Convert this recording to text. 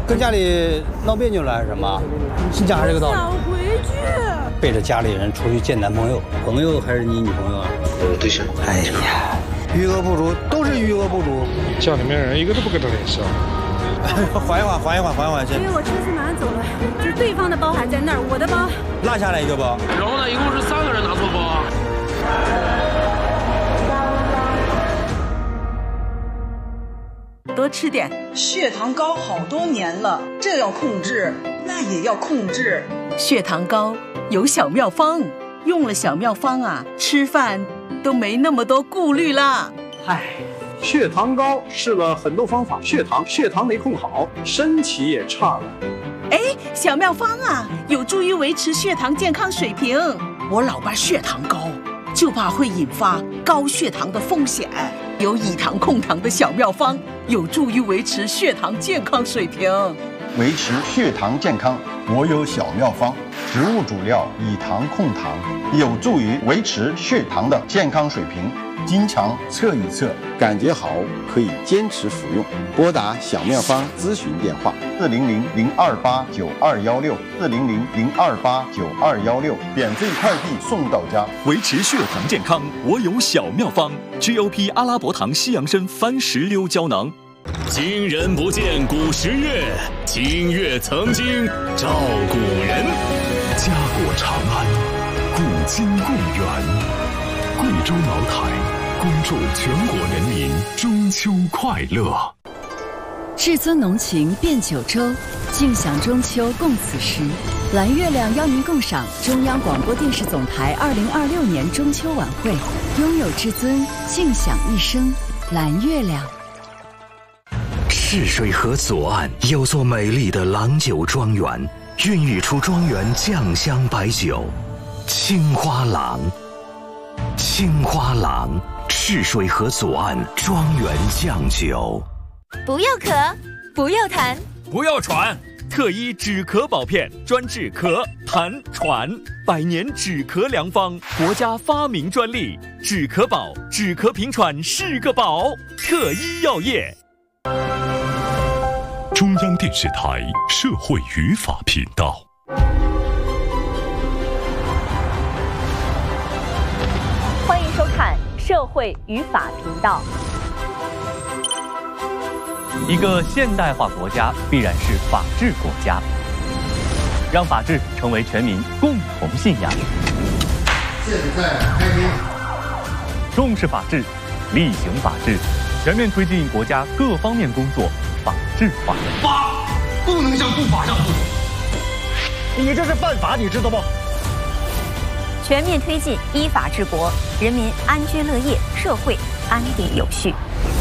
跟家里闹别扭了还是什么？你讲还是这个道理。 想回去。 背着家里人出去见男朋友，朋友还是你女朋友啊？ 我对象。 哎呀，余额不足，都是余额不足。 家里面人一个都不跟他联系啊。 缓一缓先。 因为我车子拿走了，就是对方的包还在那儿，我的包落下来一个包。 然后呢，一共是3个人拿错包啊。 多吃点。 血糖高好多年了，这要控制，那也要控制。 血糖高有小妙方，用了小妙方啊，吃饭都没那么多顾虑了。 唉，血糖高试了很多方法，血糖没控好，身体也差了。 哎，小妙方啊，有助于维持血糖健康水平。我老伴血糖高，就怕会引发高血糖的风险。有以糖控糖的小妙方，有助于维持血糖健康水平。 维持血糖健康，我有小妙方，植物主料以糖控糖，有助于维持血糖的健康水平。经常测一测，感觉好可以坚持服用。拨打小妙方咨询电话：400-028-9216，400-028-9216，免费快递送到家。 维持血糖健康，我有小妙方 ：GOP 阿拉伯糖西洋参番石榴胶囊。今人不见古时月，今月曾经照古人。家国长安，古今共远。贵州茅台恭祝全国人民中秋快乐。 至尊浓情遍九州，尽享中秋共此时。蓝月亮邀您共赏中央广播电视总台2026年中秋晚会，拥有至尊，尽享一生。蓝月亮。 赤水河左岸有座美丽的郎酒庄园，孕育出庄园酱香白酒青花郎。青花郎，赤水河左岸庄园酱酒。 不要咳，不要痰， 不要喘，特医止咳宝片，专治咳、痰、喘，100年止咳良方，国家发明专利，止咳宝，止咳平喘是个宝。特医药业。 中央电视台社会语法频道。 欢迎收看社会语法频道。 一个现代化国家必然是法治国家，让法治成为全民共同信仰。 现在开庭。 重视法治，厉行法治，全面推进国家各方面工作法治化。 法不能向不法让步。 你这是犯法，你知道不？ 全面推进依法治国，人民安居乐业，社会安定有序。